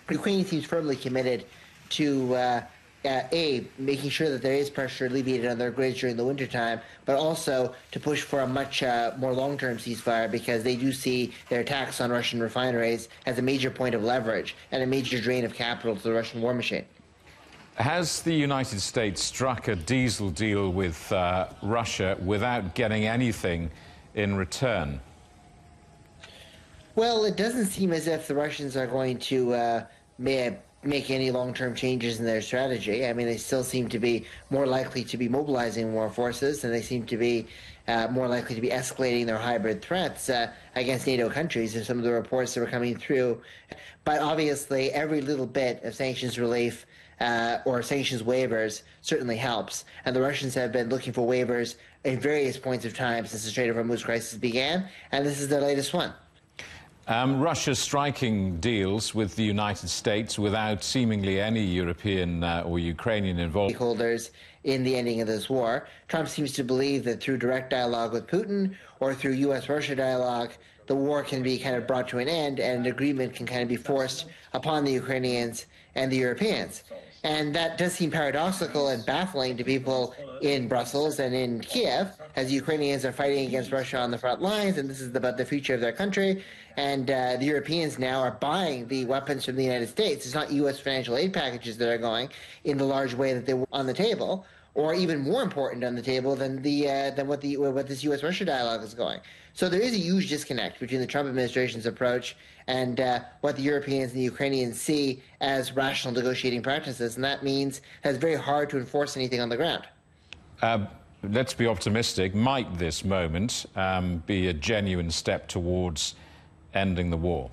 Ukraine seems firmly committed to making sure that there is pressure alleviated on their grids during the wintertime, but also to push for a much more long-term ceasefire, because they do see their attacks on Russian refineries as a major point of leverage and a major drain of capital to the Russian war machine. Has the United States struck a diesel deal with Russia without getting anything in return? Well, it doesn't seem as if the Russians are going to make any long-term changes in their strategy. I mean, they still seem to be more likely to be mobilizing more forces, and they seem to be more likely to be escalating their hybrid threats against NATO countries, and some of the reports that were coming through. But obviously, every little bit of sanctions relief or sanctions waivers certainly helps. And the Russians have been looking for waivers at various points of time since the Strait of Hormuz crisis began, and this is their latest one. Russia striking deals with the United States without seemingly any European or Ukrainian involvement. Stakeholders in the ending of this war. Trump seems to believe that through direct dialogue with Putin or through U.S.-Russia dialogue, the war can be kind of brought to an end and an agreement can kind of be forced upon the Ukrainians and the Europeans. And that does seem paradoxical and baffling to people in Brussels and in Kiev, as the Ukrainians are fighting against Russia on the front lines, and this is about the future of their country. And the Europeans now are buying the weapons from the United States. It's not U.S. financial aid packages that are going in the large way that they were on the table, or even more important on the table than what this U.S.-Russia dialogue is going. So there is a huge disconnect between the Trump administration's approach and what the Europeans and the Ukrainians see as rational negotiating practices, and that means that it's very hard to enforce anything on the ground. Let's be optimistic. Might this moment be a genuine step towards ending the war?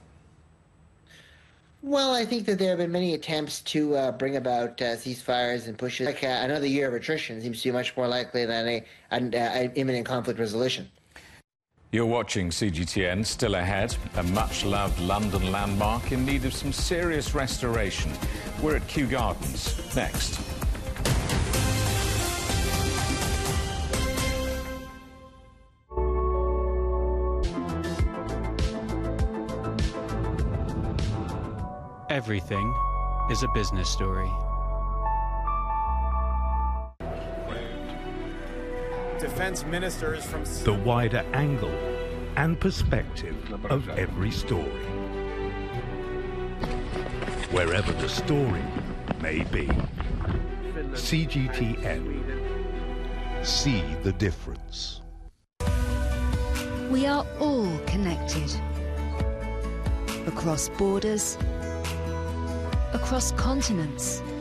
Well, I think that there have been many attempts to bring about ceasefires and pushes. Like another year of attrition seems to be much more likely than an imminent conflict resolution. You're watching CGTN. Still ahead, a much-loved London landmark in need of some serious restoration. We're at Kew Gardens. Next. Everything is a business story. Defense ministers from the wider angle and perspective of every story, wherever the story may be. CGTN. See the difference. We are all connected. Across borders, across continents,